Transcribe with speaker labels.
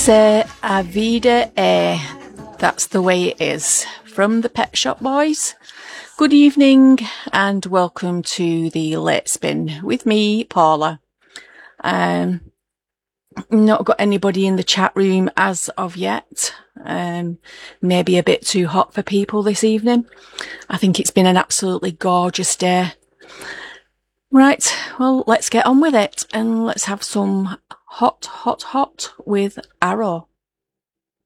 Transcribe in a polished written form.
Speaker 1: C'est a vida that's the way it is. From the Pet Shop Boys. Good evening and welcome to the Late Spin with me, Paula. Not got anybody in the chat room as of yet. Maybe a bit too hot for people this evening. I think it's been an absolutely gorgeous day. Right, well, let's get on with it and let's have some hot with Arrow.